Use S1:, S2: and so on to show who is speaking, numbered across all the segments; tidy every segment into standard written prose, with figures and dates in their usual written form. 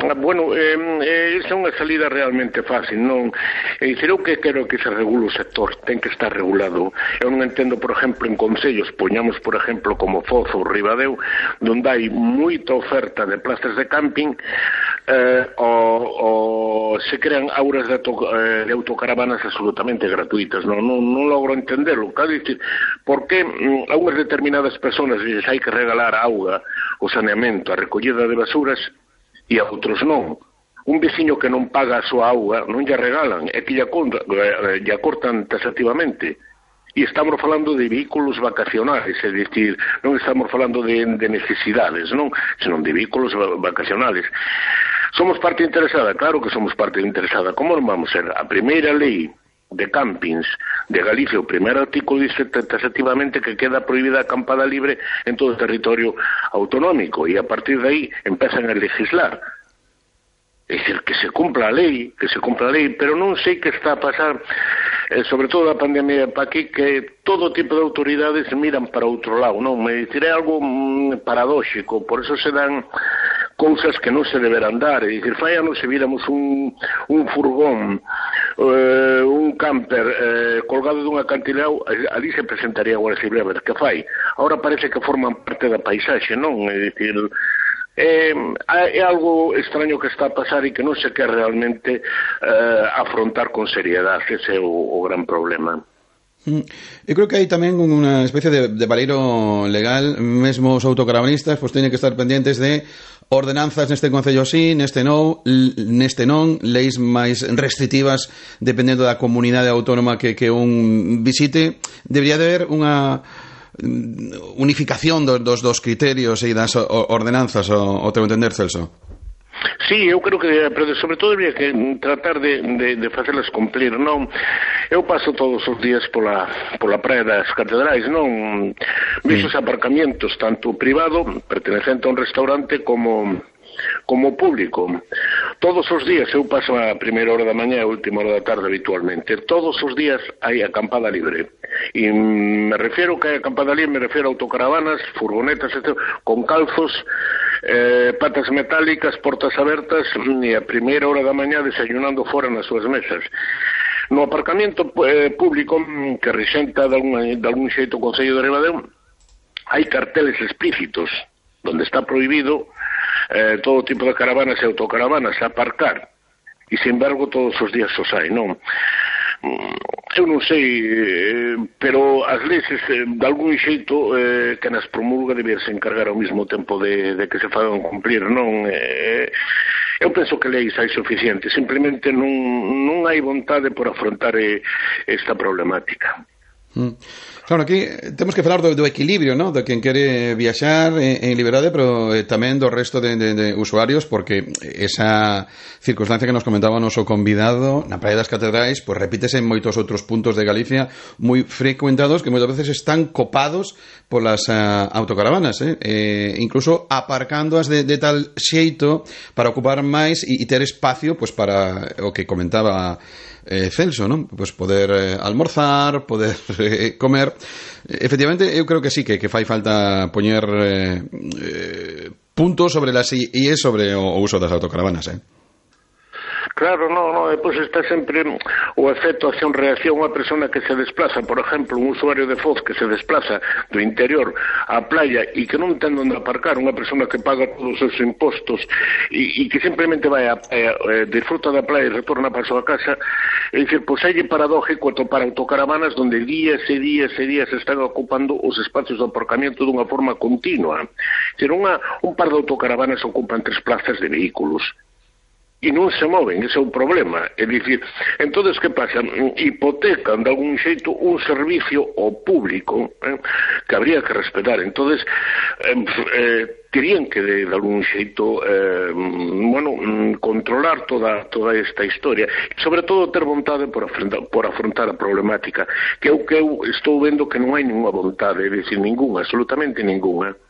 S1: Bueno, esa é unha salida realmente fácil, non? Eu que quero que se regule o sector, ten que estar regulado. Eu non entendo, por exemplo, en concellos, poñamos, por exemplo, como Foz ou Ribadeo, onde hai moita oferta de plazas de camping, se crean aulas de autocaravanas absolutamente gratuitas. Non logro entenderlo. Claro, dicir, por que a unhas determinadas persoas lles hai que regalar auga, o saneamento, a recollida de basuras, e a outros non? Un veciño que non paga a súa auga non lle regalan, é que lle cortan taxativamente. E estamos falando de vehículos vacacionales, é dicir, non estamos falando de necesidades, non, senón de vehículos vacacionales. Somos parte interesada? Claro que somos parte interesada. Como non vamos ser? A primeira lei de campings de Galicia, o primeiro artículo dice taxativamente que queda prohibida a acampada libre en todo o territorio autonómico, e a partir de aí empezan a legislar. É dicir, que se cumpla a lei, pero non sei que está a pasar, sobre todo a pandemia para aquí, que todo tipo de autoridades miran para outro lado, non? Me diré algo paradóxico, por eso se dan cousas que non se deberán dar. É dicir, fai anos se víramos un furgón, un camper colgado dun acantilado, ali se presentaría a Guardia Civil a ver que fai. Ahora parece que forman parte da paisaxe, non? É dicir, é algo extraño que está a pasar e que non se quer realmente afrontar con seriedade. Ese é o gran problema.
S2: Eu creo que hai tamén unha especie de valeiro legal. Mesmo os autocaravanistas pois teñen que estar pendientes de ordenanzas neste concello así, neste non, leis máis restrictivas dependendo da comunidade autónoma que un visite. Debería de haber unha unificación dos criterios e das ordenanzas, o teu entender, Celso?
S1: Sí, eu creo que, pero sobre todo debería que tratar de facelas cumplir, non? Eu paso todos os días pola praia das Catedrais, non? Vexo os aparcamientos, tanto privado, pertenecente a un restaurante, como público. Todos os días eu paso a primeira hora da mañá e a última hora da tarde habitualmente. Todos os días hai acampada libre. E me refiero que hai acampada libre, me refiero a autocaravanas, furgonetas, etc., con calzos, patas metálicas, portas abertas, e a primeira hora da mañá desayunando fora nas súas mesas. No aparcamento público que rexenta de algún xeito o Concello de Ribadeo, hai carteles explícitos onde está prohibido todo tipo de caravanas e autocaravanas aparcar, e sin embargo todos os días os hai, non? Eu non sei, pero as leis de algún xeito que nas promulga deberse encargar ao mesmo tempo de que se fagan cumplir, non? Eu penso que leis hai suficiente, simplemente non hai vontade por afrontar esta problemática.
S2: Claro, aquí temos que falar do equilibrio, ¿no? De quen quere viaxar en liberdade, pero tamén do resto de usuarios, porque esa circunstancia que nos comentaba o noso convidado na Praia das Catedrais, pues repítese en moitos outros puntos de Galicia moi frecuentados, que moitas veces están copados polas autocaravanas, incluso aparcándoas de tal xeito para ocupar máis e ter espacio pues para o que comentaba Celso, non? Pues poder almorzar, poder comer. Efectivamente, eu creo que sí, que fai falta poñer puntos sobre las IE sobre o uso das autocaravanas,
S1: Claro, no, depois está sempre o efecto acción-reacción. Unha persona que se desplaza, por exemplo, un usuario de Foz que se desplaza do interior á playa e que non ten onde aparcar, unha persona que paga todos os seus impostos e que simplemente vai disfruta da playa e retorna para a súa casa. É dicir, pois é paradójico atopar autocaravanas onde días e días e días están ocupando os espacios de aparcamiento dunha forma continua. É dicir, un par de autocaravanas ocupan 3 plazas de vehículos e non se moven, ese é o problema. É dicir, entonces que pasa? Hipotecan de algún xeito un servicio ao público que habría que respetar. Entonces terían que de algún xeito controlar toda esta historia, e sobre todo ter vontade por afrontar a problemática, que é o que eu estou vendo que non hai ninguna vontade, é dicir, ninguna, absolutamente ninguna.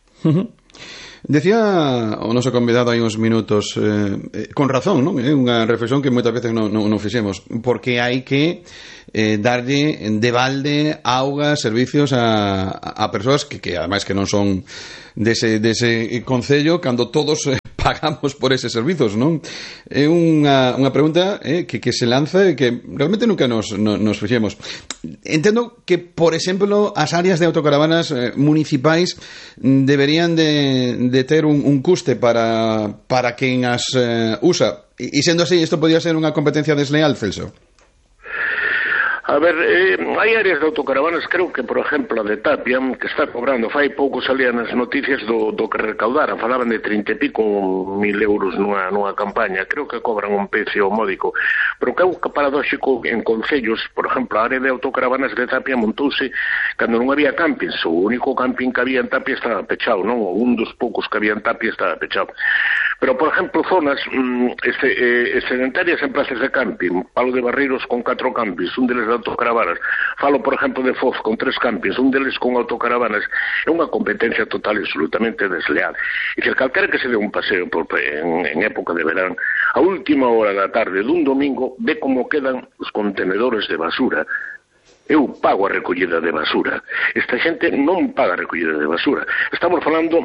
S2: Decía o noso convidado hai uns minutos, con razón, non? É unha reflexión que moitas veces non fixemos, porque hai que darlle de balde auga, servicios a persoas que ademais que non son dese concello, cando todos pagamos por eses servizos, non? É unha pregunta que se lanza e que realmente nunca nos fixemos. Entendo que, por exemplo, as áreas de autocaravanas municipais deberían de ter un custe para quen as usa. E sendo así, isto podría ser unha competencia desleal, Celso?
S1: A ver, hai áreas de autocaravanas, creo que, por exemplo, a de Tapia, que está cobrando, fai pouco salían as noticias do que recaudaran, falaban de 30 e pico mil euros nunha campaña, creo que cobran un precio módico, pero que é un paradóxico en concellos, por exemplo, a área de autocaravanas de Tapia montouse cando non había campings, o único camping que había en Tapia estaba pechado, non? Un dos poucos que había en Tapia estaba pechado. Pero, por exemplo, zonas excedentarias en plazas de camping, falo de Barreiros con 4 campings, un deles de autocaravanas, falo, por exemplo, de Foz con 3 campings, un deles con autocaravanas, é unha competencia total e absolutamente desleal. E se calquera que se dé un paseo en época de verán, a última hora da tarde dun domingo, ve como quedan os contenedores de basura. Eu pago a recollida de basura. Esta xente non paga a recollida de basura. Estamos falando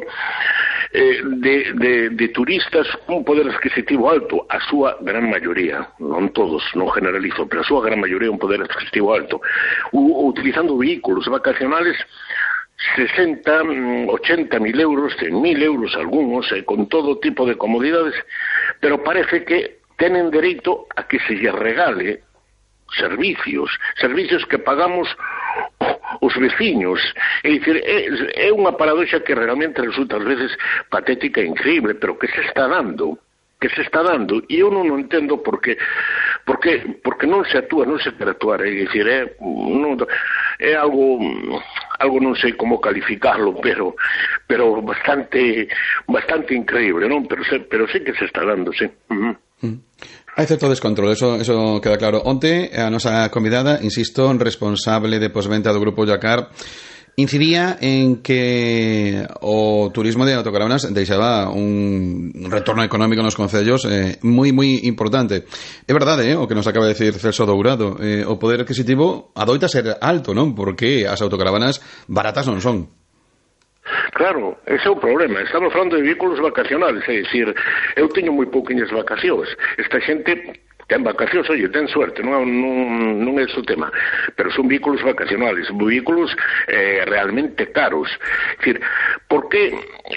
S1: de turistas con poder adquisitivo alto, a súa gran maioría, non todos, non generalizo, pero a súa gran maioría un poder adquisitivo alto, utilizando vehículos vacacionales 60, 80 mil euros, 100 mil euros algunos, con todo tipo de comodidades, pero parece que tenen dereito a que se lle regale servicios que pagamos os veciños. É dicir, é unha paradoxa que realmente resulta ás veces patética e increíble, pero que se está dando, e eu non entendo porque non se actúa, non se quere actuar, é dicir, é algo non sei como calificarlo, pero bastante increíble, non? Pero sí que se está dando, sí.
S2: Hai certo descontrol, eso queda claro. Onte, a nosa convidada, insisto, responsable de posventa do Grupo Yacar, incidía en que o turismo de autocaravanas deixaba un retorno económico nos concellos moi importante. É verdade, o que nos acaba de decir Celso Dourado, o poder adquisitivo adoita ser alto, non? Porque as autocaravanas baratas non son.
S1: Claro, ese é o problema. Estamos falando de vehículos vacacionales, é dicir, eu teño moi pouquiñas vacacións. Esta xente ten vacacións, oye, ten suerte, non é ese o tema, pero son vehículos vacacionales, vehículos realmente caros. É dicir, por que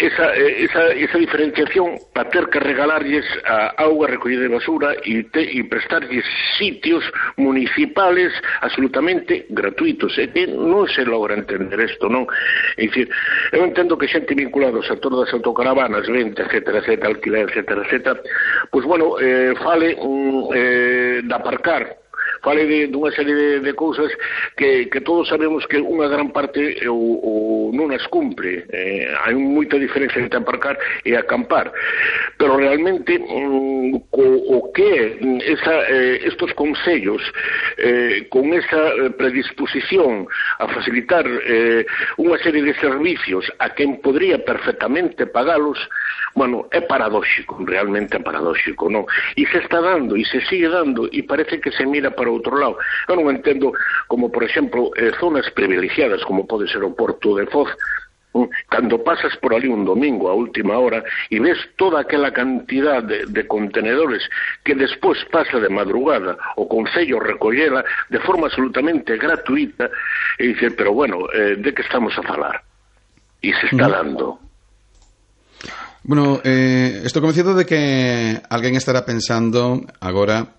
S1: esa diferenciación para ter que regalarlles a auga recollida de basura e prestarlles sitios municipales absolutamente gratuitos? É que non se logra entender isto, non? É dicir, eu entendo que xente vinculada ao sector das autocaravanas, venta, etcétera, alquiler, etcétera, pois, bueno, fale de aparcar, fale dunha serie de cousas que todos sabemos que unha gran parte non as cumpre. Hai moita diferencia entre aparcar e acampar, pero realmente o que estos concellos con esa predisposición a facilitar unha serie de servicios a quen podría perfectamente pagalos, bueno, é paradóxico, realmente é paradóxico, non? E se está dando, e se sigue dando, e parece que se mira para outro lado. Eu non entendo como, por exemplo, zonas privilegiadas, como pode ser o Porto de Foz, cando pasas por ali un domingo a última hora e ves toda aquela cantidad de contenedores que despois pasa de madrugada o Concello recollela de forma absolutamente gratuita, e dice, pero bueno, de que estamos a falar? E se está dando.
S2: Bueno, estou convencido de que alguén estará pensando agora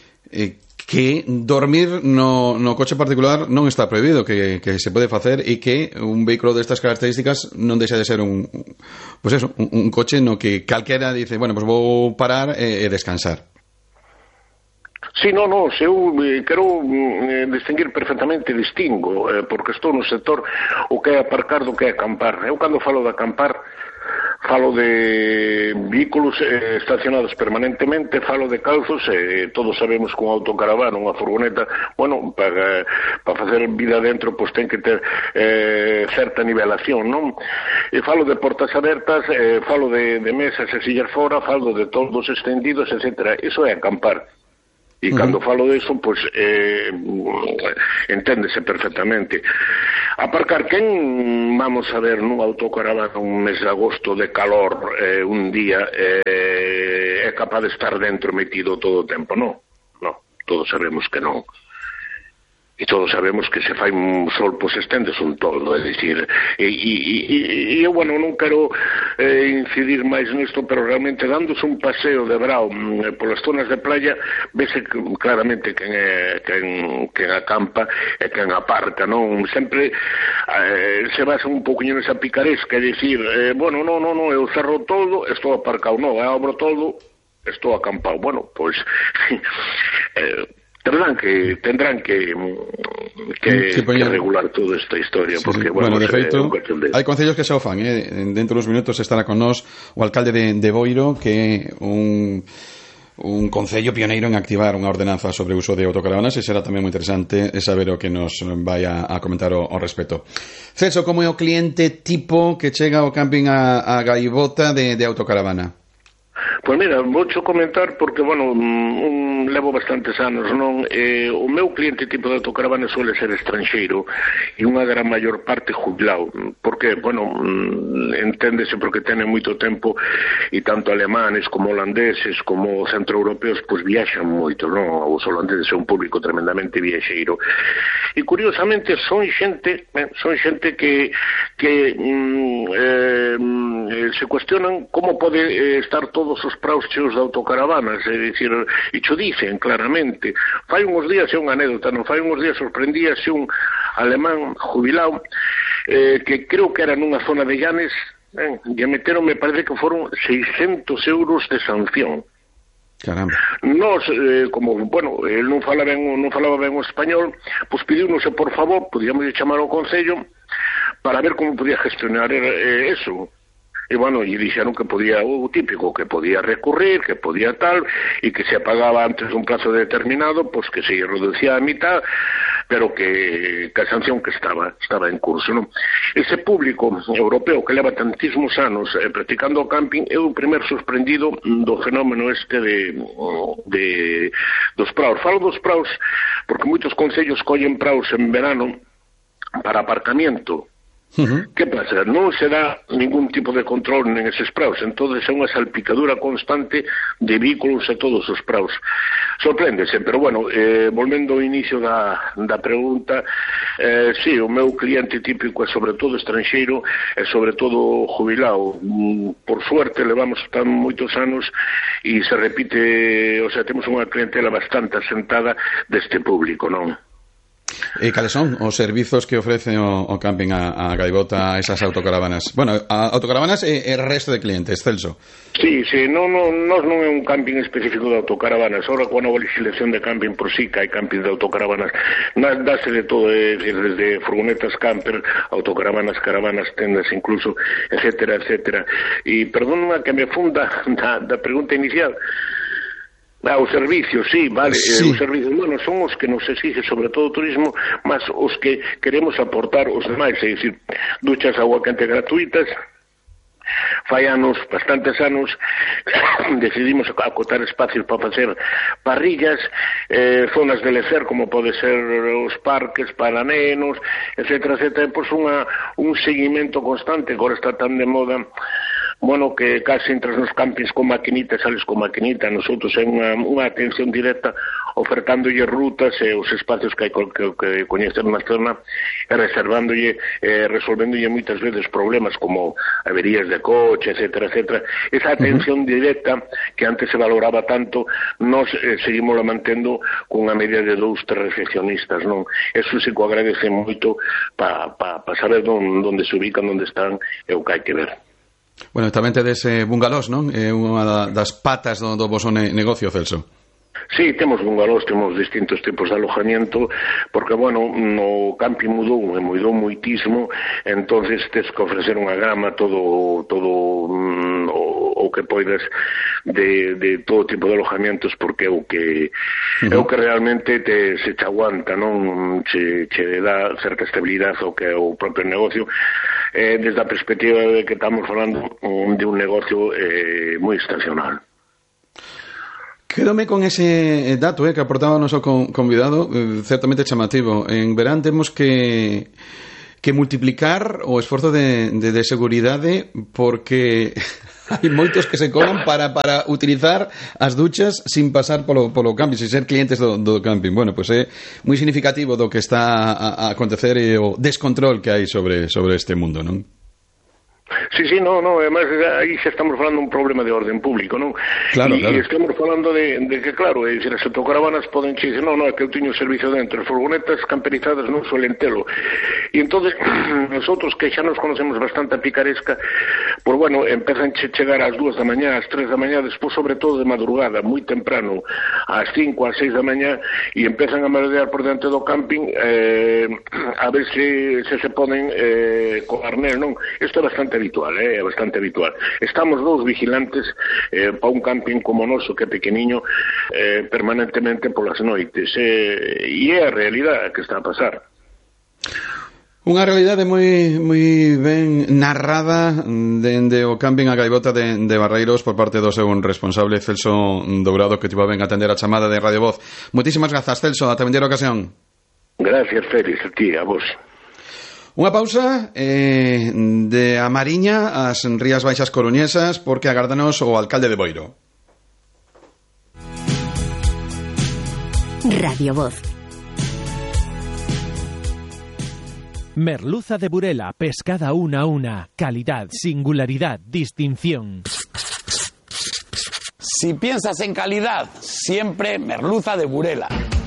S2: que dormir no coche particular non está prohibido, que se pode facer e que un vehículo destas características non deixa de ser un coche no que calquera dice, bueno, pues vou parar e descansar.
S1: Sí, non, se eu quero distinguir perfectamente, distingo, porque estou no sector o que é aparcar do que é acampar. Eu cando falo de acampar falo de vehículos estacionados permanentemente, falo de calzos, todos sabemos que un autocaravana, unha furgoneta, bueno, para facer vida dentro, pois ten que ter certa nivelación, non? Falo de portas abertas, falo de mesas e sillas fora, falo de toldos extendidos, etcétera. Iso é acampar. E cando falo disso, pois enténdese perfectamente. Aparcar, quen vamos a ver nunha autocaravana un mes de agosto de calor un día é capaz de estar dentro metido todo o tempo? Non, todos sabemos que non. E todos sabemos que se fai un sol, pois estendes un todo, é dicir, e eu, bueno, non quero incidir máis nisto, pero realmente dándose un paseo de brao polas zonas de playa, vese claramente quen acampa e quen aparca, non? Sempre se basa un pouquinho nesa picaresca, é dicir, bueno, non, eu cerro todo, estou aparcado, non, eu abro todo, estou acampado. Bueno, pois tendrán que regular toda esta historia, porque,
S2: bueno, de feito, hai concellos que xa o fan, dentro dos minutos estará con nós o alcalde de Boiro, que é un concello pioneiro en activar unha ordenanza sobre o uso de autocaravanas, e será tamén moi interesante saber o que nos vai a comentar ao respecto. Celso, como é o cliente tipo que chega ao camping a Gaivota de autocaravana?
S1: Pois mira, voucho comentar porque, bueno, levo bastantes anos, non? O meu cliente tipo de autocaravana suele ser estranxeiro e unha gran maior parte jubilado, porque, bueno, enténdese porque tenen moito tempo e tanto alemanes como holandeses como centroeuropeos pois viaxan moito, non? Os holandeses é un público tremendamente viaxeiro e curiosamente son xente que se cuestionan como pode estar todos os praos cheos de autocaravanas, é dicir, e cho dicen claramente. Fai uns días, é unha anécdota, non? Fai uns días sorprendíase un alemán jubilado que creo que era nunha zona de Llanes, e meteron, me parece que foron 600 euros de sanción.
S2: Caramba.
S1: Nos, como, bueno, el non falaba ben o español, pois pediunos, por favor, podíamos chamar ao concello para ver como podía gestionar eso. E, bueno, e dixeron que podía, o típico, que podía recurrir, que podía tal, e que se pagaba antes un plazo determinado, pois que se reducía a mitad, pero que a sanción que estaba en curso, non? Ese público europeo que leva tantísimos anos practicando o camping é o primer sorprendido do fenómeno este dos praos. Falo dos praos porque moitos concellos collen praos en verano para aparcamiento. Que pasa? Non se dá ningún tipo de control en eses praos, entonces é unha salpicadura constante de vehículos a todos os praos. Sorpréndese, pero bueno, volvendo ao inicio da pregunta, sí, o meu cliente típico é sobre todo estranxeiro e sobre todo jubilado. Por suerte levamos tan moitos anos e se repite, o sea, temos unha clientela bastante asentada deste público, non?
S2: E cales son os servizos que ofrece o camping a Gaivota a esas autocaravanas? Bueno, a autocaravanas e o resto de clientes, Celso.
S1: Sí, non é un camping específico de autocaravanas. Ahora, con a nova legislación de camping por sí, que hai camping de autocaravanas, dáse de todo, desde furgonetas camper, autocaravanas, caravanas, tendas incluso, etcétera, etcétera. E perdóname que me funda da pregunta inicial. Os servicios, sí, vale, sí. Os servicios, bueno, son os que nos exige sobre todo o turismo, mas os que queremos aportar os demais, é dicir, duchas agua quente gratuitas. Fai anos, bastantes anos, decidimos acotar espacios para facer parrillas, zonas de lecer como pode ser os parques para nenos, etcétera, etcétera, pois un seguimento constante, agora está tan de moda. Bueno, que casi entras nos campings con maquinita, sales con maquinita. Nosotros é unha atención directa ofertándolle rutas e os espacios que coñecer na zona e reservándolle, resolvéndolle moitas veces problemas como averías de coche, etcétera, etcétera. Esa atención directa que antes se valoraba tanto, nos seguimos la mantendo cunha media de 2-3 recepcionistas, non? Eso sí que agradece moito para saber onde se ubican, onde están e o que hai que ver.
S2: Bueno, tamén tedes bungalós, non? É unha das patas do voso negocio, Celso.
S1: Sí, temos bungalós, temos distintos tipos de alojamiento, porque, bueno, no camping mudou moitísimo, entonces tes que ofrecer unha gama todo o que poidas de todo tipo de alojamientos, porque é o que realmente se te aguanta, non? Che dá certa estabilidade ao que é o propio negocio, desde a perspectiva de que estamos falando de un negocio moi estacional.
S2: Quédome con ese dato que aportaba o noso convidado, certamente chamativo. En verán temos que multiplicar o esforzo de seguridade porque hai moitos que se colan para utilizar as duchas sin pasar polo camping, sin ser clientes do camping. Bueno, pois é moi significativo do que está a acontecer e o descontrol que hai sobre este mundo, non?
S1: Sí, además aí xa estamos falando un problema de orden público, non?
S2: Claro.
S1: Estamos falando de que, claro, as autocaravanas poden dicir, non, é que eu teño servicio dentro, as furgonetas camperizadas non suelen telo. E entonces, nosotros que xa nos conocemos bastante a picaresca, pues bueno, empezan a chegar ás 2 da mañá, ás 3 da mañá, despois sobre todo de madrugada, moi temprano, ás 5, ás 6 da mañá, e empezan a merodear por diante do camping a ver se poden colar nel, non? Isto é bastante habitual, é bastante habitual. Estamos dous vigilantes para un camping como o noso, que é pequeniño, permanentemente polas noites, e é a realidade que está a pasar.
S2: Unha realidade moi ben narrada dende o camping a Gaivota de Barreiros por parte do seu responsable Celso Dourado, que tivo ben atender a chamada de Radio Voz. Moitísimas grazas, Celso, ata vindeira ocasión.
S1: Gracias, Félix, a ti, a vos.
S2: Unha pausa de a Mariña ás Rías Baixas coruñesas porque agárdanos o alcalde de Boiro.
S3: Radio Voz.
S4: Merluza de Burela, pescada una a una, calidad, singularidad, distinción.
S5: Si piensas en calidad, siempre merluza de Burela.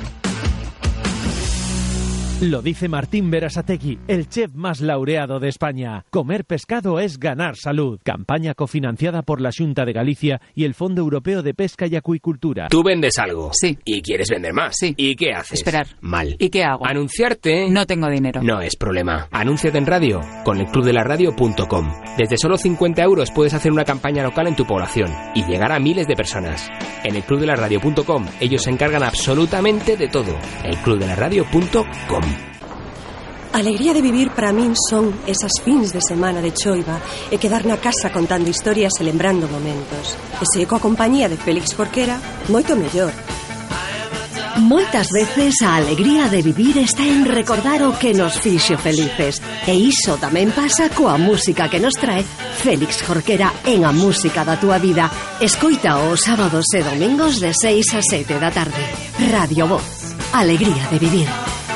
S4: Lo dice Martín Berasategui, el chef más laureado de España. Comer pescado es ganar salud. Campaña cofinanciada por la Xunta de Galicia y el Fondo Europeo de Pesca y Acuicultura.
S6: Tú vendes algo.
S7: Sí.
S6: ¿Y quieres vender más?
S7: Sí.
S6: ¿Y qué haces?
S7: Esperar.
S6: Mal.
S7: ¿Y qué hago?
S6: Anunciarte.
S7: No tengo dinero.
S6: No es problema. Anúnciate en radio con elclubdelaradio.com. Desde solo 50 euros puedes hacer una campaña local en tu población y llegar a miles de personas. En elclubdelaradio.com ellos se encargan absolutamente de todo. elclubdelaradio.com.
S8: A alegría de vivir para min son esas fins de semana de choiva e quedar na casa contando historias e lembrando momentos. E se coa compañía de Félix Jorquera, moito mellor.
S3: Moitas veces a alegría de vivir está en recordar o que nos fixo felices. E iso tamén pasa coa música que nos trae Félix Jorquera en A Música da Túa Vida. Escoita os sábados e domingos de 6 a 7 da tarde. Radio Voz. Alegría de vivir.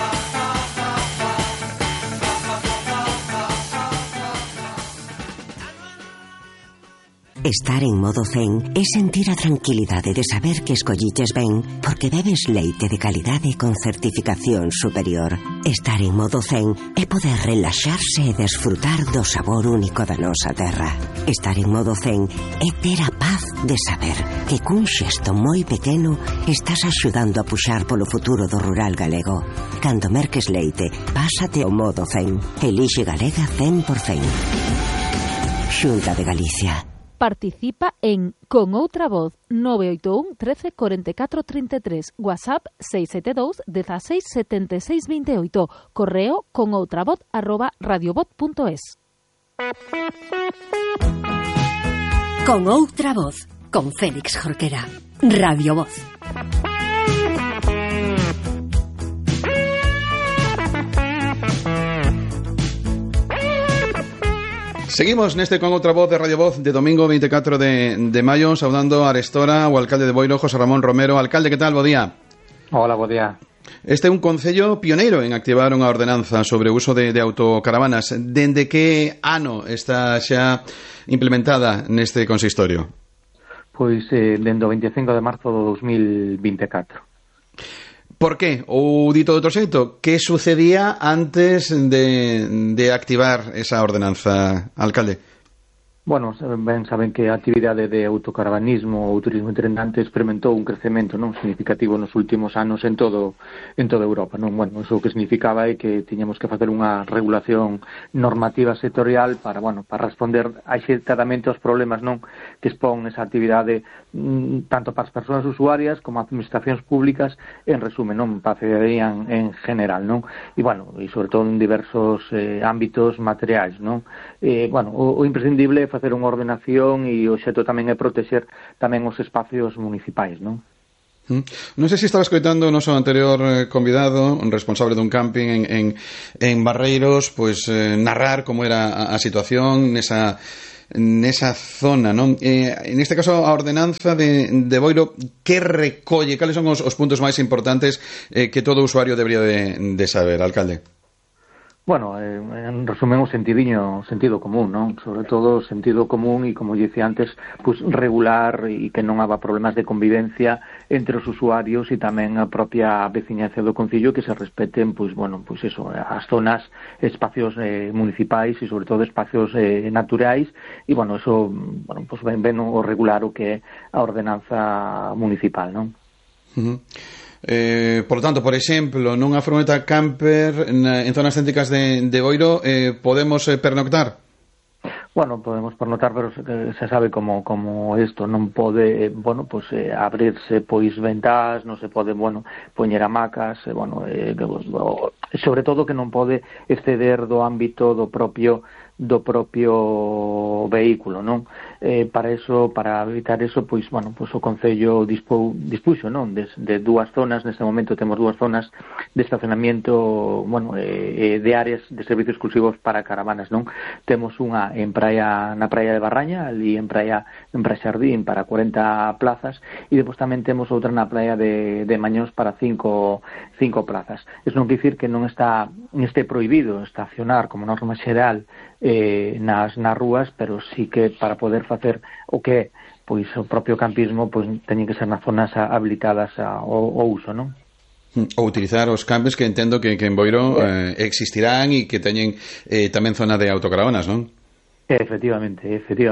S9: Estar en modo zen é sentir a tranquilidade de saber que escolliches ben porque bebes leite de calidade con certificación superior. Estar en modo zen é poder relaxarse e desfrutar do sabor único da nosa terra. Estar en modo zen é ter a paz de saber que cun xesto moi pequeno estás axudando a puxar polo futuro do rural galego. Cando merques leite, pásate ao modo zen. Elixe Galega 100%. Xunta de Galicia.
S10: Participa en Con Outra Voz 981 13 44 33, WhatsApp 672 16 76 28, correo conoutravoz@radiovoz.es.
S3: Con Outra Voz, con Félix Jorquera. Radio Voz.
S2: Seguimos neste Con Outra Voz de Radio Voz de domingo 24 de maio, saudando a Arestora, o alcalde de Boiro, José Ramón Romero. Alcalde, que tal? Bo día.
S11: Hola, bo día.
S2: Este é un concello pioneiro en activar unha ordenanza sobre o uso de autocaravanas. Dende que ano está xa implementada neste consistorio?
S11: Pois dende o 25 de marzo do 2024.
S2: Por qué? Ou dito de outro xeito, que sucedía antes de activar esa ordenanza, alcalde?
S11: Bueno, ben saben que a actividade de autocaravanismo ou turismo itinerante experimentou un crecemento non significativo nos últimos anos en toda Europa, non? Bueno, iso que significaba é que tiñamos que facer unha regulación normativa sectorial para responder axeitadamente aos problemas, non, que expón esa actividade tanto para as persoas usuarias como as administracións públicas, en resumen, non, para a cidadanía en general, non? E sobre todo en diversos ámbitos materiais, non? O imprescindible é facer unha ordenación e o xeito tamén é protexer tamén os espacios municipais, non?
S2: Non sei se estaba escoitando o noso anterior convidado, un responsable dun camping en Barreiros, pois narrar como era a situación nesa zona, non? Neste caso, a ordenanza de Boiro, que recolle? Cales son os puntos máis importantes que todo usuario debería de saber, alcalde?
S11: Bueno, en resumen, o sentido común, non? Sobre todo o sentido común e, como dicía antes, pues regular e que non haga problemas de convivencia entre os usuarios e tamén a propia veciñanza do concello, que se respeten, pues bueno, pues eso, as zonas, espacios municipais e sobre todo espacios naturais, e bueno, eso, bueno, pues ben o regular o que é a ordenanza municipal, non?
S2: Por lo tanto, por exemplo, nunha furgoneta camper en zonas céntricas de Boiro podemos pernoctar?
S11: Bueno, podemos pernoctar, pero se sabe como isto non pode, bueno, pues abrirse pois ventás, non se pode, bueno, poñer hamacas, bueno, sobre todo que non pode exceder do ámbito do propio vehículo, non? Para evitar eso, pois, bueno, pois o Concello dispuxo, non? De dúas zonas, neste momento temos dúas zonas de estacionamiento, bueno, de áreas de servicios exclusivos para caravanas, non? Temos unha na praia de Barraña, ali en praia Xardín para 40 plazas, e depois tamén temos outra na praia de Mañóns para 5 plazas. Eso non quer dicir que non este prohibido estacionar como norma xeral nas rúas, pero sí que para poder facer o que pois o propio campismo, pois teñen que ser nas zonas habilitadas ao uso, non?
S2: Ou utilizar os campes que entendo que en Boiro existirán e que teñen tamén zona de autocaravanas, non?
S11: Efectivamente.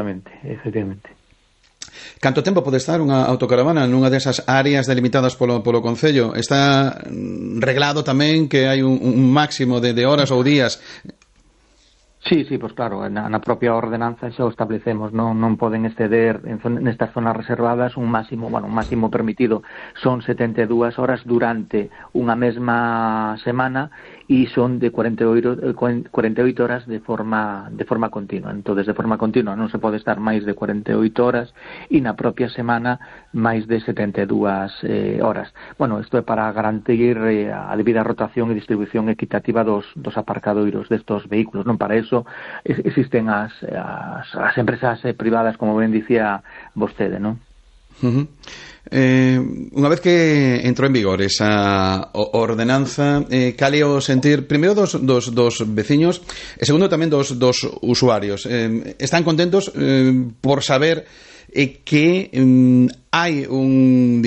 S2: Canto tempo pode estar unha autocaravana nunha desas áreas delimitadas polo Concello? Está reglado tamén que hai un máximo de horas ou días?
S11: Sí, pues claro, na propia ordenanza xa o establecemos, non poden exceder nestas zonas reservadas un máximo permitido son 72 horas durante unha mesma semana e son de 48 horas de forma continua. Entonces, de forma continua non se pode estar máis de 48 horas e na propia semana máis de 72 horas. Bueno, isto é para garantir a debida rotación e distribución equitativa dos aparcadoiros destos vehículos, non? Para eso existen as empresas privadas, como ben dicía vostede, non?
S2: Unha vez que entrou en vigor esa ordenanza, cal é o sentir primeiro dos veciños e segundo tamén dos usuarios? Están contentos por saber que hai un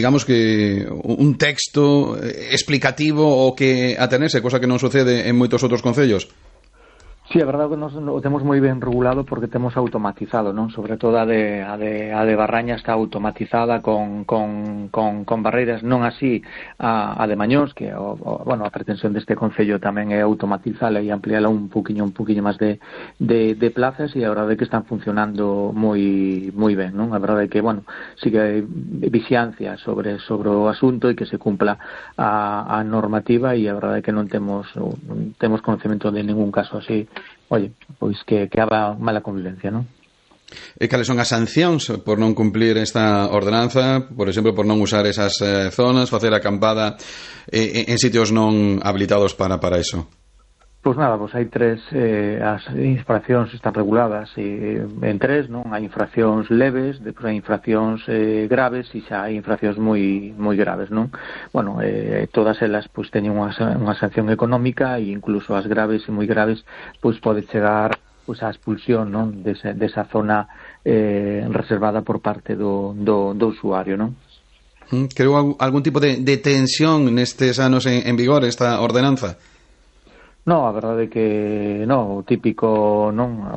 S2: texto explicativo o que atenerse, cosa que non sucede en moitos outros concellos?
S11: Sí, a verdade que nos o temos moi ben regulado porque temos automatizado, non? Sobre todo a de Barraña está automatizada con barreiras, non así a de Mañóns, que bueno, a pretensión deste concello tamén é automatizala e ampliala un poquinho máis de plazas, e a verdade é que están funcionando moi ben, non? A verdade é que, bueno, sí que hai vixiancia sobre o asunto e que se cumpla a normativa, e a verdade é que non temos conocemento de ningún caso así. Oye, pois que haga mala convivencia, non?
S2: E cales son as sancións por non cumplir esta ordenanza? Por exemplo, por non usar esas zonas, facer acampada en sitios non habilitados para eso?
S11: Pois nada, hai tres, as infraccións están reguladas en tres, non? Hai infraccións leves, depois hai infraccións graves e xa hai infraccións moi graves, non? Bueno, todas elas pois teñen unha sanción económica, e incluso as graves e moi graves pois pode chegar pois a expulsión, non? Desa zona reservada por parte do usuario, non?
S2: Creo algún tipo de tensión nestes anos en vigor esta ordenanza?
S11: No, a verdade é que non, o típico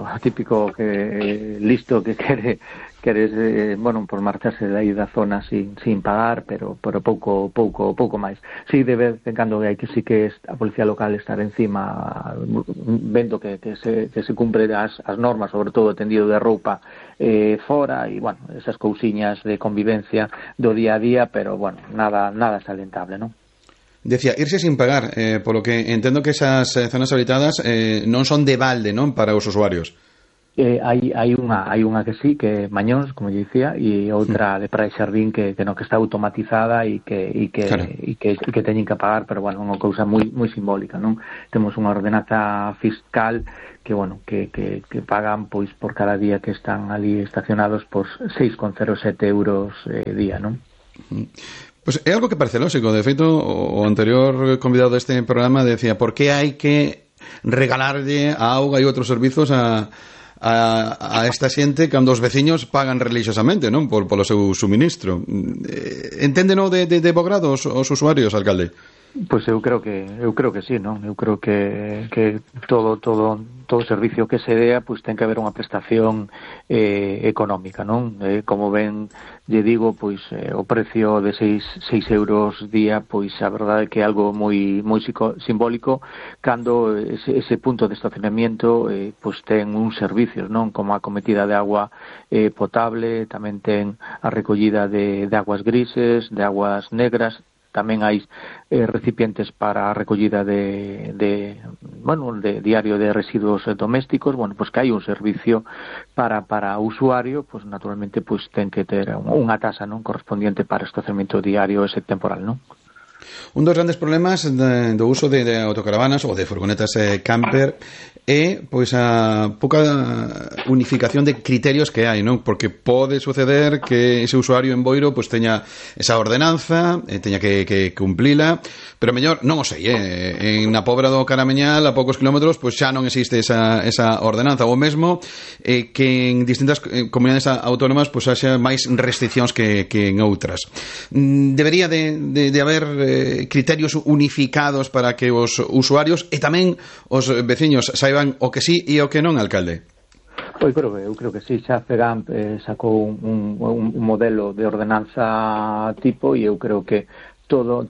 S11: que listo que queres por marcharse de aí da zona sin pagar, pero pouco máis. Si, de vez en cando hai que sí que a policía local estar encima vendo que se cumpre as normas, sobre todo o tendido de roupa fora, e bueno, esas cousiñas de convivencia do día a día, pero bueno, nada salientable, non?
S2: Decía, irse sin pagar, polo que entendo que esas zonas habilitadas non son de balde, non, para os usuarios.
S11: Hai unha que sí, que é Mañóns, como lle dicía, e outra de Praia Xardín que está automatizada e que teñen que pagar, pero bueno, unha cousa moi simbólica, non? Temos unha ordenanza fiscal que pagan pois por cada día que están ali estacionados por 6,07 euros día, non?
S2: Pues é algo que parece lógico. De feito, o anterior convidado deste programa decía, por que hai que regalarlle a auga e outros servizos a esta xente cando os veciños pagan religiosamente, non? Polo seu suministro. Enténdeno de bo grado os usuarios, alcalde?
S11: Pois eu creo que sí, non? Eu creo que todo servicio que se dea, pois ten que haber unha prestación económica, non? Como ben lle digo, pois o precio de 6 euros día, pois a verdade é que é algo moi simbólico cando ese punto de estacionamiento pois ten un servicios, non? Como a cometida de agua potable, tamén ten a recollida de aguas grises, de aguas negras. Tamén hai recipientes para a recollida de diario de residuos domésticos. Bueno, pois que hai un servicio para o usuario, pois naturalmente pois ten que ter unha tasa, non, correspondiente para o estacionamento diario ese temporal, non?
S2: Un dos grandes problemas do uso de autocaravanas ou de furgonetas camper é pois a pouca unificación de criterios que hai, non? Porque pode suceder que ese usuario en Boiro pois teña esa ordenanza, teña que cumplila, pero mellor non o sei, en na Pobra do Carameñal a poucos kilómetros pois xa non existe esa ordenanza, ou mesmo que en distintas comunidades autónomas pois haxa máis restriccións que en outras. Debería de haber criterios unificados para que os usuarios e tamén os veciños saiban o que sí e o que non, alcalde.
S11: Eu creo que sí, xa FEGAMP sacou un modelo de ordenanza tipo e eu creo que todo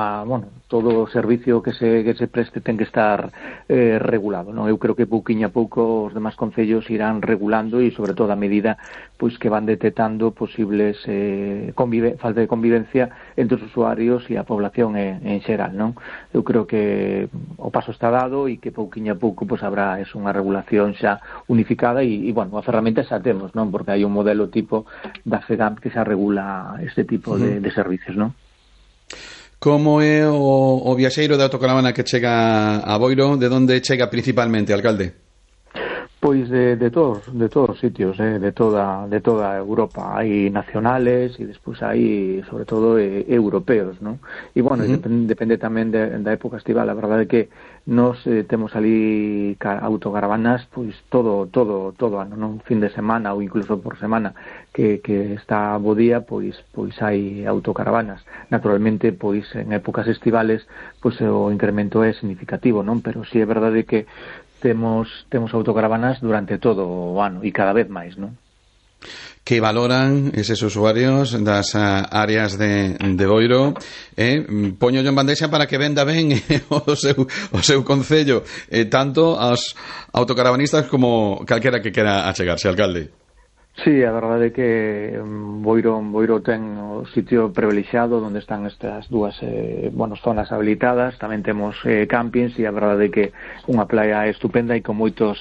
S11: o servicio que se preste ten que estar regulado, non? Eu creo que pouquiño a pouco os demais concellos irán regulando e sobre todo a medida pois que van detectando posibles falta de convivencia entre os usuarios e a población en xeral, non? Eu creo que o paso está dado e que pouquiño a pouco pois habrá unha regulación xa unificada e bueno, a ferramenta xa temos, non? Porque hai un modelo tipo da FEGAMP que xa regula este tipo de servicios, non?
S2: Como é o viaxeiro de autocaravana que chega a Boiro? De onde chega principalmente, alcalde?
S11: Pois de todos os sitios, de toda Europa. Hai nacionales e despois hai, sobre todo, europeos, non? E, bueno, depende tamén da época estival. A verdade é que nos temos ali autocaravanas pois todo ano, non? Fin de semana ou incluso por semana que está bo día, pois hai autocaravanas. Naturalmente, pois en épocas estivales, pois o incremento é significativo, non? Pero si é verdade que temos autocaravanas durante todo o ano e cada vez máis, non?
S2: Que valoran eses usuarios das áreas de Boiro, poño yo en bandexa para que venda ben o seu concello, tanto aos autocaravanistas como calquera que quera achegarse, alcalde.
S11: Sí, a verdade é que Boiro ten o sitio privilexiado onde están estas dúas zonas habilitadas. Tamén temos campings e a verdade é que unha playa estupenda e con moitos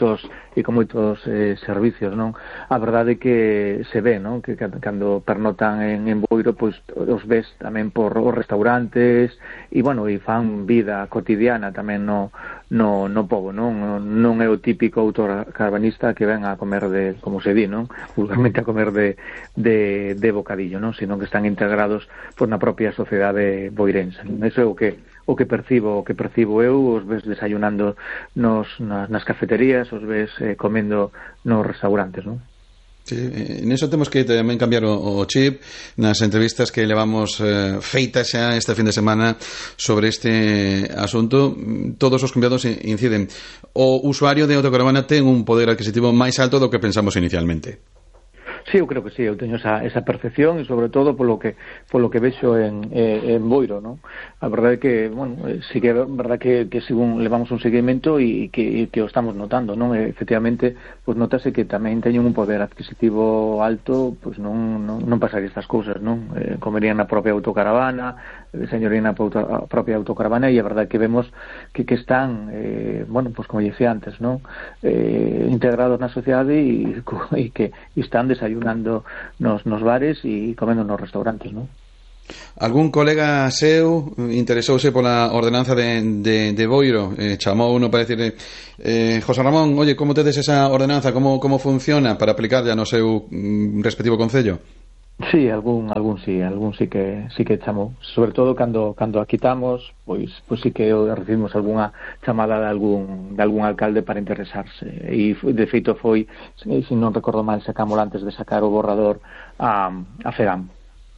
S11: servicios, non? A verdade é que se ve, non? Que cando pernotan en Boiro, pois os ves tamén por os restaurantes e fan vida cotidiana tamén no pobo, non? Non é o típico autocaravanista que ven a comer como se di, non? Vulgarmente a comer de bocadillo, non? Sino que están integrados na propia sociedade boirense. Eso é o que percibo eu. Os ves desayunando nas cafeterías, os ves comendo nos restaurantes, non?
S2: Sí, en eso temos que tamén cambiar o chip nas entrevistas que levamos feitas xa este fin de semana sobre este asunto. Todos os convidados inciden. O usuario de autocaravana ten un poder adquisitivo máis alto do que pensamos inicialmente.
S11: Sí, eu creo que sí, eu teño esa percepción e sobre todo polo que vexo en Boiro, non? A verdade é que, bueno, sí que é verdade que según levamos un seguimento e que o estamos notando, non? Efectivamente, pois notase que tamén teñen un poder adquisitivo alto, pois non pasaría estas cousas, non? Comerían na propia autocaravana, señorían na propia autocaravana e a verdade que vemos que están, bueno, pois como dicía antes, non? Integrados na sociedade e que están desayunando nos bares e comendo nos restaurantes, non?
S2: Algún colega seu interesouse pola ordenanza de Boiro, chamou uno para decirle José Ramón, oye, como tedes esa ordenanza, como funciona para aplicarla no seu respectivo concello?
S11: Sí, algún sí que chamou, sobre todo cando a quitamos, pois sí que recibimos algunha chamada de algún alcalde para interesarse e de feito foi, se non recordo mal, sacámoslo antes de sacar o borrador a FEGAM.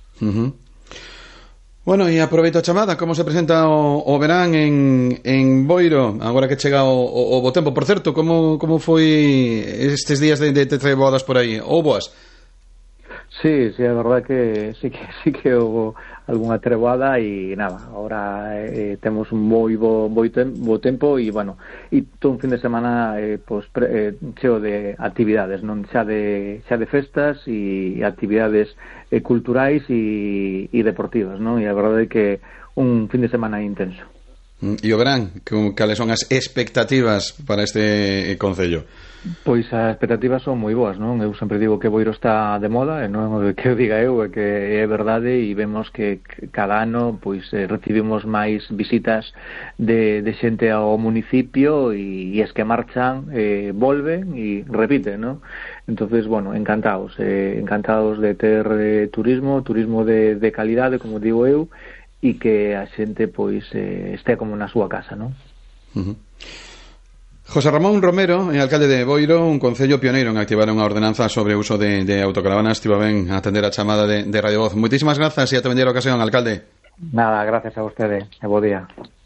S2: Bueno, e aproveito a chamada, como se presenta o verán en Boiro, agora que chega o bo tempo. Por certo, como foi estes días de treboadas por aí? Houboas?
S11: Sí, é verdade que sí que houve algunha treboada e nada, agora temos un bo tempo e bueno, e todo un fin de semana cheo de actividades, non xa de festas e actividades culturais e deportivas, non? E a verdade é que un fin de semana intenso.
S2: E o verán, cales son as expectativas para este concello?
S11: Pois as expectativas son moi boas, non? Eu sempre digo que Boiro está de moda, e non é que o diga eu, é que é verdade, e vemos que cada ano pois recibimos máis visitas de xente ao municipio e as que marchan volven e repiten, non? Entonces, bueno, encantados de ter turismo de calidade, como digo eu, e que a xente pois este como na súa casa, non?
S2: José Ramón Romero, alcalde de Boiro, un concello pioneiro en activar unha ordenanza sobre o uso de autocaravanas. Estivo ben a atender a chamada de Radio Voz. Moitísimas grazas e ata vendera a ocasión, alcalde.
S11: Nada, gracias a vostede e bo día.